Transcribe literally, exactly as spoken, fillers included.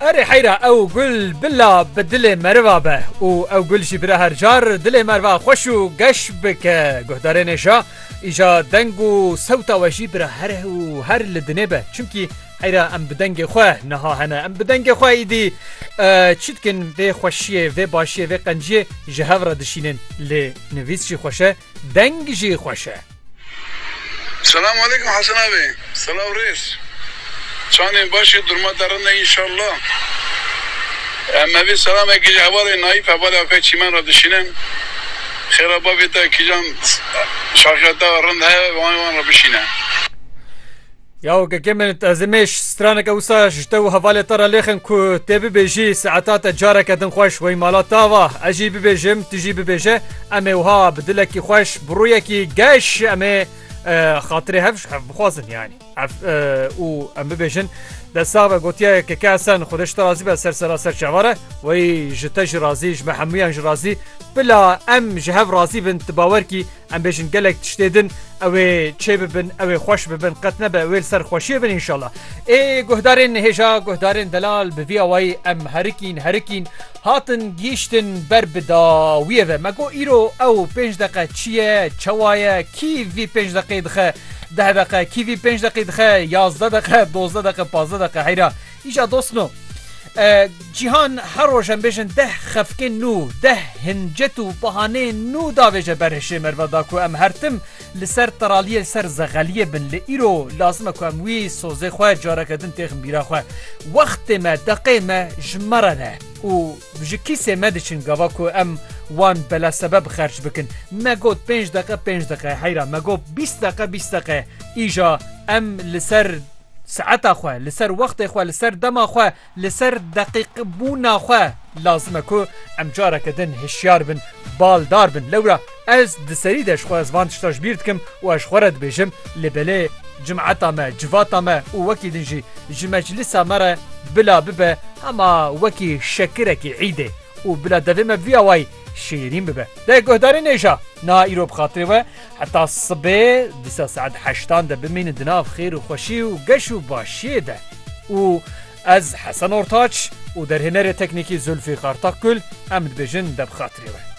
اري حيرة او قل بلا بدلي مروا به او او قل شي برا هرجار دلي مروا خوشو قش بك قهدارين ايشا ايجا دنگو سوتا وشي برا هر و هر لدني به چونكي حيرة ام بدنگ خواه نها هنا ام بدنگ خواه ايدي چيتكن في خوشيه في باشيه في قنجيه جهاv را دشينن لنويس شي خوشه دنگ جي خوشه. السلام عليكم حسن ابي. سلام ريس. چانین باشی درما درنده انشالله. اما بی سلام اکی جواری نایف اولی اکی چیمن را دشینن خیره با بیتا اکی جان شاکتا رند های وان وان را بشینن. یاو که کمن تازمیش سترانک اوسا شتو حوالی ترا لیخن کو تبی بیجی ساعتات جاره کدن خوش وی مالا تاوا اجی ببیجم تجی ببیجه اما وها بدلکی خوش برویکی گش اما خاطري هفش بخوازن يعني عف او ام ببيجن دسابه قوتيا ككاسن خودش ترازي بس سر سر سر شواره وي جتج رازي جمع حميان رازي بلا ام جهف رازي بنت باوركي ام بيجن قالك تشتيدن او تشيب بن او خوش بن قتنا بويل سر خوشي بن ان شاء الله اي قهدارين هجا قهدارين دلال بفي واي ام هركين هركين هاتن جيشتن بربدا ويذا ماكو ايرو او بنج دقه تشيه تشوايه كي في بنج دقه دخه ده دقه كي في بنج دقه دخه يازده دقه دوزده دقه پازده دقه حيرا ايجا دوستنو جیهان هر روشن بشن ده خفکن نو ده هنجتو بهانه نو داویجه برهشه مروادا کو ام هرتم لسر ترالیه لسر زغلیه بن لئیرو لازمه کو ام وی سوزه خواه جاره کدن تیخم بیرا خواه وقت ما دقیه ما جمره نه و بجکیسه مدشن گوا کو ام وان بلا سبب خرج بکن ما گود پنج دقیقه پنج دقیقه حیرا ما گود بیست دقیقه بیست دقیقه ایجا ام لسر ساعت خواه لسر وقت خواه لسر دم خواه لسر دقیق بونا خواه لازمه کو ام جاره کدن هشیار بن بالدار بن لورا از دسری دش خواه از وان تشتاش بیرد و اش خورد بیشم لبله جمعتا ما جواتا ما و وکی دنجی جمجلسا مرا بلا ببه اما وکی شکرکی عیده و بلا دوه ما بیا وای شیرین ببه ده گهداری نیشا نا ایرو بخاطره و حتی صبح دیسا ساعت هشتان ده بمین دناف خیر و خوشی و گش و باشی ده و از حسن ارتاچ و در هنر تکنیکی زلفی خارتاک کل امد بجن ده بخاطره و